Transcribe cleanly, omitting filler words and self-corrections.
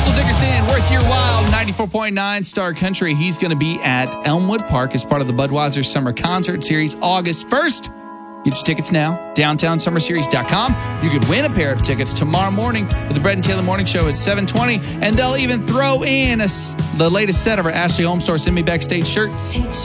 Russell Dickerson, worth your while, 94.9 Star Country. He's going to be at Elmwood Park as part of the Budweiser Summer Concert Series August 1st. Get your tickets now, downtownsummerseries.com. You could win a pair of tickets tomorrow morning for the Brett and Taylor Morning Show at 7:20, and they'll even throw in the latest set of our Ashley Home Store Send Me Backstage shirts.